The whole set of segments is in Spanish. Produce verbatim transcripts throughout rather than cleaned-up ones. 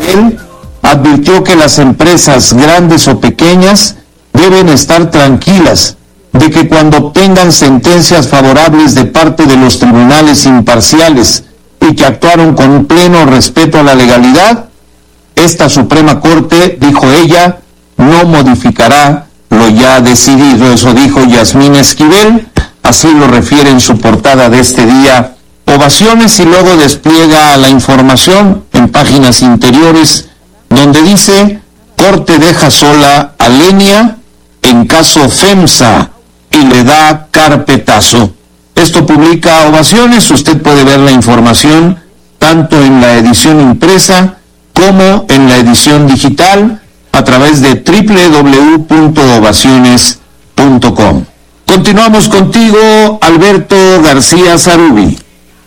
Esquivel advirtió que las empresas grandes o pequeñas deben estar tranquilas de que cuando obtengan sentencias favorables de parte de los tribunales imparciales y que actuaron con pleno respeto a la legalidad, esta Suprema Corte, dijo ella, no modificará lo ya decidido. Eso dijo Yasmín Esquivel, así lo refiere en su portada de este día Ovaciones, y luego despliega la información en páginas interiores donde dice: Corte deja sola a Lenia en caso FEMSA y le da carpetazo. Esto publica Ovaciones. Usted puede ver la información tanto en la edición impresa como en la edición digital a través de doble u doble u doble u punto ovaciones punto com. Continuamos contigo, Alberto García Zarubi.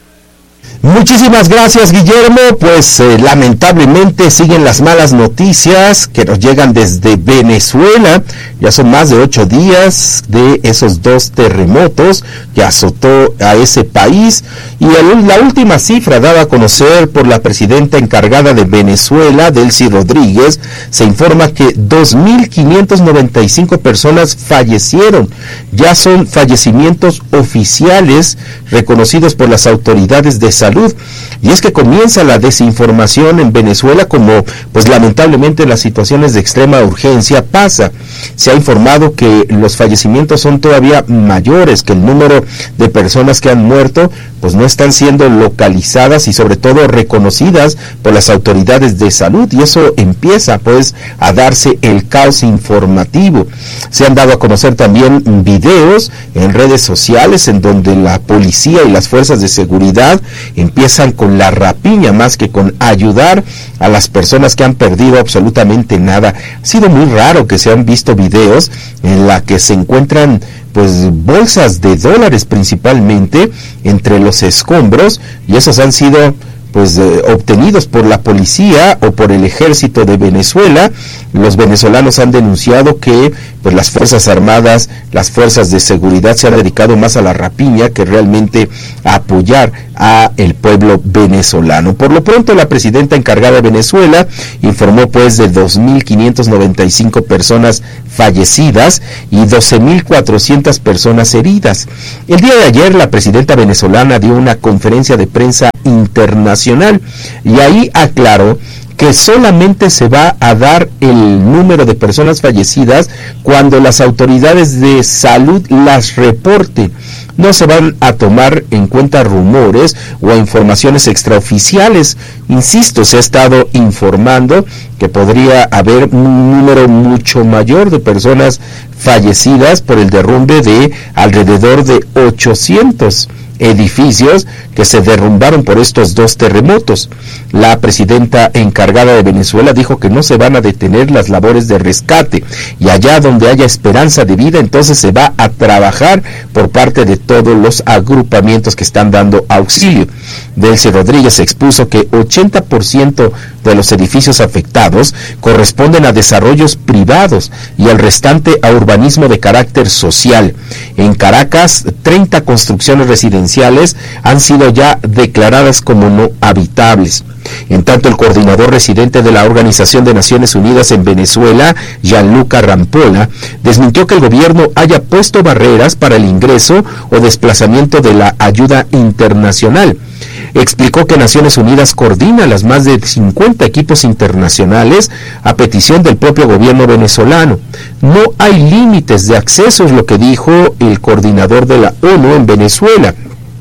Muchísimas gracias, Guillermo. Pues eh, lamentablemente siguen las malas noticias que nos llegan desde Venezuela. Ya son más de ocho días de esos dos terremotos que azotó a ese país, y el, la última cifra dada a conocer por la presidenta encargada de Venezuela, Delcy Rodríguez, se informa que dos mil quinientas noventa y cinco personas fallecieron. Ya son fallecimientos oficiales reconocidos por las autoridades de salud. Y es que comienza la desinformación en Venezuela, como pues lamentablemente en las situaciones de extrema urgencia pasa. Se ha informado que los fallecimientos son todavía mayores, que el número de personas que han muerto pues no están siendo localizadas y sobre todo reconocidas por las autoridades de salud, y eso empieza pues a darse el caos informativo. Se han dado a conocer también videos en redes sociales en donde la policía y las fuerzas de seguridad empiezan con la rapiña más que con ayudar a las personas que han perdido absolutamente nada. Ha sido muy raro que se han visto videos en la que se encuentran pues bolsas de dólares principalmente entre los escombros, y esos han sido pues eh, obtenidos por la policía o por el ejército de Venezuela. Los venezolanos han denunciado que pues las fuerzas armadas, las fuerzas de seguridad se han dedicado más a la rapiña que realmente a apoyar a el pueblo venezolano. Por lo pronto, la presidenta encargada de Venezuela informó pues de dos mil quinientas noventa y cinco personas fallecidas y doce mil cuatrocientas personas heridas. El día de ayer la presidenta venezolana dio una conferencia de prensa internacional y ahí aclaró que solamente se va a dar el número de personas fallecidas cuando las autoridades de salud las reporten. No se van a tomar en cuenta rumores o informaciones extraoficiales. Insisto, se ha estado informando que podría haber un número mucho mayor de personas fallecidas por el derrumbe de alrededor de ochocientos edificios que se derrumbaron por estos dos terremotos. La presidenta encargada de Venezuela dijo que no se van a detener las labores de rescate, y allá donde haya esperanza de vida, entonces se va a trabajar por parte de todos los agrupamientos que están dando auxilio. Delcy Rodríguez expuso que ochenta por ciento de los edificios afectados corresponden a desarrollos privados y el restante a urbanismo de carácter social. En Caracas, treinta construcciones residenciales han sido ya declaradas como no habitables. En tanto, el coordinador residente de la Organización de Naciones Unidas en Venezuela, Gianluca Rampolla, desmintió que el gobierno haya puesto barreras para el ingreso o desplazamiento de la ayuda internacional. Explicó que Naciones Unidas coordina las más de cincuenta equipos internacionales a petición del propio gobierno venezolano. No hay límites de acceso, es lo que dijo el coordinador de la ONU en Venezuela.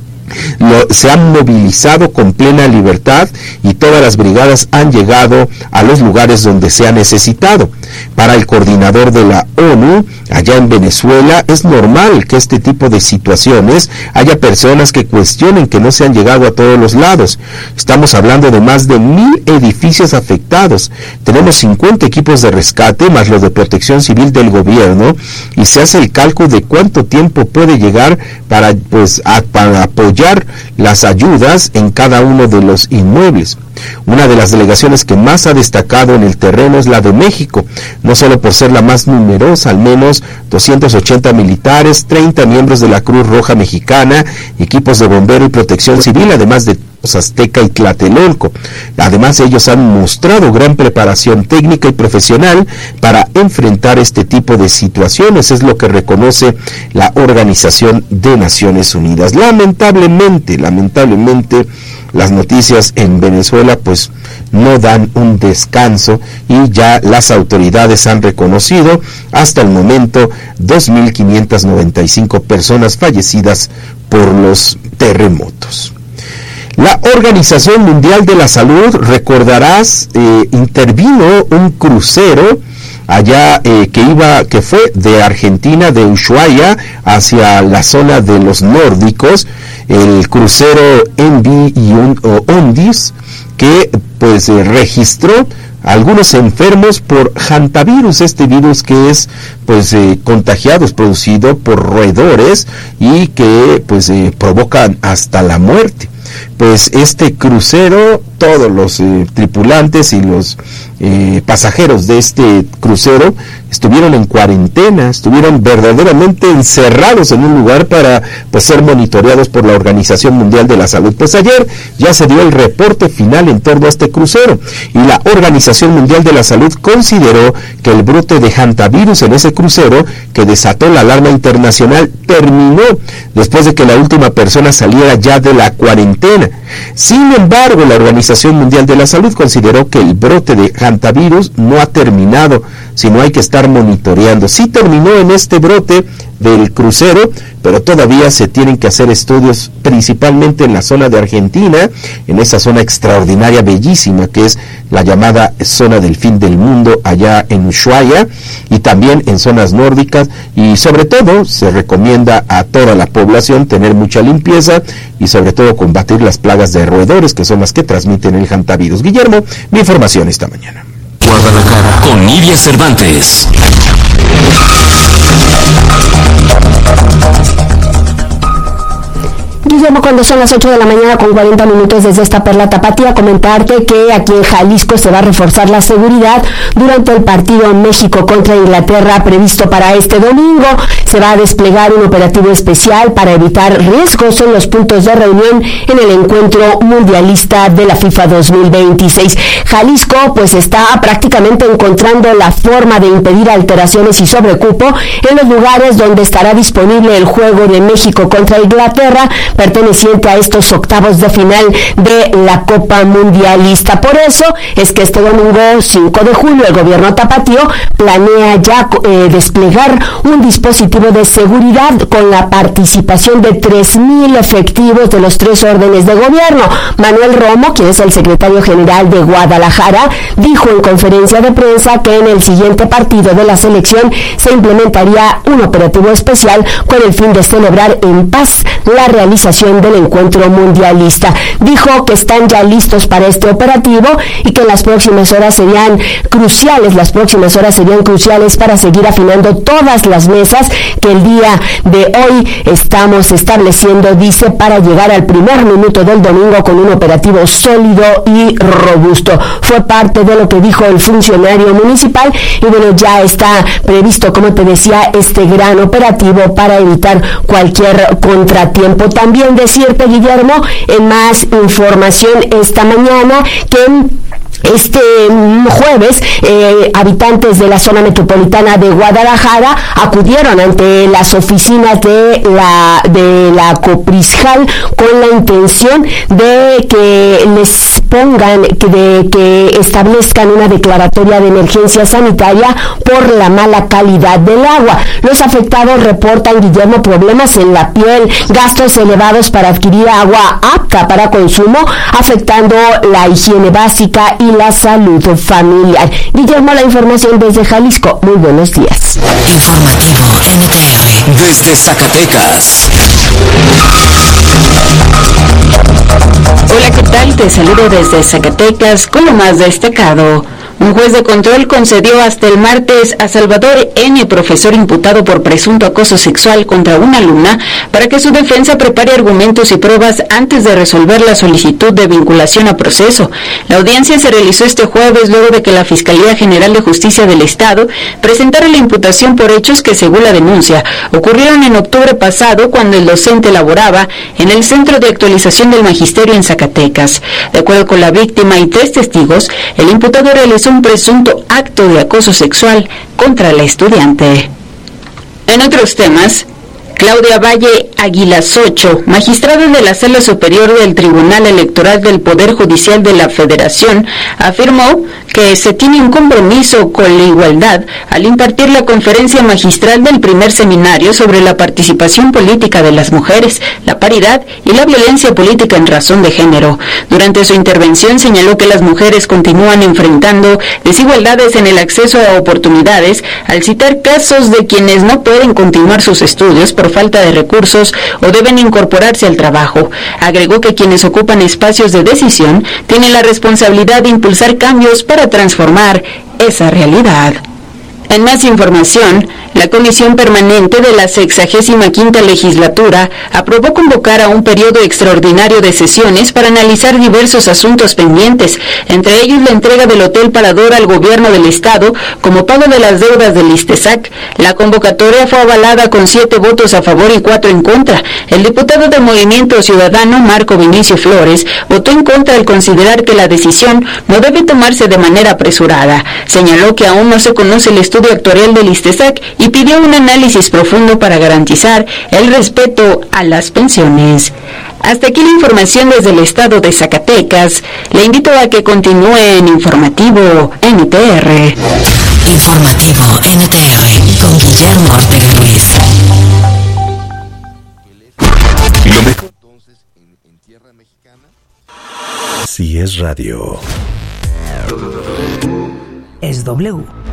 Lo, se han movilizado con plena libertad y todas las brigadas han llegado a los lugares donde se ha necesitado. Para el coordinador de la ONU allá en Venezuela, es normal que este tipo de situaciones haya personas que cuestionen que no se han llegado a todos los lados. Estamos hablando de más de mil edificios afectados. Tenemos cincuenta equipos de rescate más los de protección civil del gobierno, y se hace el cálculo de cuánto tiempo puede llegar para pues a, para apoyar las ayudas en cada uno de los inmuebles. Una de las delegaciones que más ha destacado en el terreno es la de México, no solo por ser la más numerosa, al menos doscientos ochenta militares, treinta miembros de la Cruz Roja Mexicana, equipos de bombero y protección civil, además de Azteca y Tlatelolco. Además, ellos han mostrado gran preparación técnica y profesional para enfrentar este tipo de situaciones, es lo que reconoce la Organización de Naciones Unidas. Lamentablemente, lamentablemente, las noticias en Venezuela pues no dan un descanso y ya las autoridades han reconocido hasta el momento dos mil quinientas noventa y cinco personas fallecidas por los terremotos. La Organización Mundial de la Salud, recordarás, eh, intervino un crucero allá eh, que iba, que fue de Argentina, de Ushuaia, hacia la zona de los nórdicos, el crucero Envi y Ondis, que pues eh, registró algunos enfermos por hantavirus, este virus que es pues eh, contagiado, es producido por roedores y que pues eh, provocan hasta la muerte. Pues este crucero, todos los eh, tripulantes y los eh, pasajeros de este crucero estuvieron en cuarentena, estuvieron verdaderamente encerrados en un lugar para pues ser monitoreados por la Organización Mundial de la Salud. Pues ayer ya se dio el reporte final en torno a este crucero y la Organización Mundial de la Salud consideró que el brote de hantavirus en ese crucero que desató la alarma internacional terminó después de que la última persona saliera ya de la cuarentena. Sin embargo, la Organización Mundial de la Salud consideró que el brote de hantavirus no ha terminado, sino hay que estar monitoreando. Sí terminó en este brote del crucero, pero todavía se tienen que hacer estudios principalmente en la zona de Argentina, en esa zona extraordinaria, bellísima, que es la llamada zona del fin del mundo, allá en Ushuaia, y también en zonas nórdicas, y sobre todo se recomienda a toda la población tener mucha limpieza y sobre todo combatir las plagas de roedores, que son las que transmiten el hantavirus. Guillermo, mi información esta mañana. Guadalajara con Nidia Cervantes. Guillermo, cuando son las ocho de la mañana con cuarenta minutos desde esta Perla Tapatía, comentarte que aquí en Jalisco se va a reforzar la seguridad durante el partido México contra Inglaterra previsto para este domingo. Se va a desplegar un operativo especial para evitar riesgos en los puntos de reunión en el encuentro mundialista de la FIFA dos mil veintiséis. Jalisco pues está prácticamente encontrando la forma de impedir alteraciones y sobrecupo en los lugares donde estará disponible el juego de México contra Inglaterra, perteneciente a estos octavos de final de la Copa Mundialista. Por eso es que este domingo cinco de julio el gobierno tapatío planea ya eh, desplegar un dispositivo de seguridad con la participación de tres mil efectivos de los tres órdenes de gobierno. Manuel Romo, quien es el secretario general de Guadalajara, dijo en conferencia de prensa que en el siguiente partido de la selección se implementaría un operativo especial con el fin de celebrar en paz la realización del encuentro mundialista. Dijo que están ya listos para este operativo y que las próximas horas serían cruciales, las próximas horas serían cruciales para seguir afinando todas las mesas que el día de hoy estamos estableciendo, dice, para llegar al primer minuto del domingo con un operativo sólido y robusto. Fue parte de lo que dijo el funcionario municipal y bueno, ya está previsto, como te decía, este gran operativo para evitar cualquier contratiempo. También decirte, Guillermo, en más información esta mañana, que este jueves, eh, habitantes de la zona metropolitana de Guadalajara acudieron ante las oficinas de la de la Coprisjal con la intención de que les pongan, que, de, que establezcan una declaratoria de emergencia sanitaria por la mala calidad del agua. Los afectados reportan, Guillermo, problemas en la piel, gastos elevados para adquirir agua apta para consumo, afectando la higiene básica y la salud familiar. Guillermo, la información desde Jalisco. Muy buenos días. Informativo N T R desde Zacatecas. Hola, ¿qué tal? Te saludo desde Zacatecas con lo más destacado. Un juez de control concedió hasta el martes a Salvador N., profesor imputado por presunto acoso sexual contra una alumna, para que su defensa prepare argumentos y pruebas antes de resolver la solicitud de vinculación a proceso. La audiencia se realizó este jueves luego de que la Fiscalía General de Justicia del Estado presentara la imputación por hechos que, según la denuncia, ocurrieron en octubre pasado cuando el docente laboraba en el Centro de Actualización del Magisterio en Zacatecas. De acuerdo con la víctima y tres testigos, el imputado realizó un presunto acto de acoso sexual contra la estudiante. En otros temas, Claudia Valle Aguilasocho, magistrada de la Sala Superior del Tribunal Electoral del Poder Judicial de la Federación, afirmó que se tiene un compromiso con la igualdad al impartir la conferencia magistral del primer seminario sobre la participación política de las mujeres, la paridad y la violencia política en razón de género. Durante su intervención señaló que las mujeres continúan enfrentando desigualdades en el acceso a oportunidades al citar casos de quienes no pueden continuar sus estudios por falta de recursos o deben incorporarse al trabajo. Agregó que quienes ocupan espacios de decisión tienen la responsabilidad de impulsar cambios para transformar esa realidad. En más información, la Comisión Permanente de la sexagésima quinta Legislatura aprobó convocar a un periodo extraordinario de sesiones para analizar diversos asuntos pendientes, entre ellos la entrega del Hotel Parador al Gobierno del Estado como pago de las deudas del ISTESAC. La convocatoria fue avalada con siete votos a favor y cuatro en contra. El diputado de Movimiento Ciudadano, Marco Vinicio Flores, votó en contra al considerar que la decisión no debe tomarse de manera apresurada. Señaló que aún no se conoce el estudio actuarial del ISTESAC y pidió un análisis profundo para garantizar el respeto a las pensiones. Hasta aquí la información desde el estado de Zacatecas. Le invito a que continúe en Informativo N T R. Informativo N T R con Guillermo Ortega Ruiz. Lo mejor entonces en, en tierra mexicana. Si es radio. Es W.